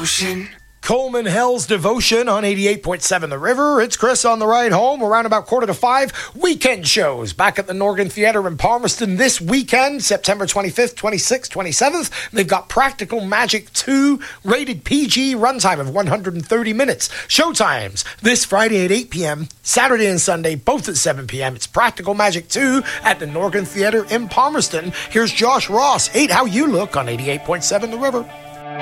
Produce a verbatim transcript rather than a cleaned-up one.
Devotion. Coleman Hell's Devotion on eighty-eight point seven The River. It's Chris on the ride home. Around about quarter to five. Weekend shows back at the Norgan Theatre in Palmerston this weekend, September twenty-fifth, twenty-sixth, twenty-seventh. They've got Practical Magic two, rated P G, runtime of one hundred thirty minutes. Showtimes this Friday at eight p.m., Saturday and Sunday, both at seven p.m. It's Practical Magic two at the Norgan Theatre in Palmerston. Here's Josh Ross, eight How You Look on eighty-eight point seven The River.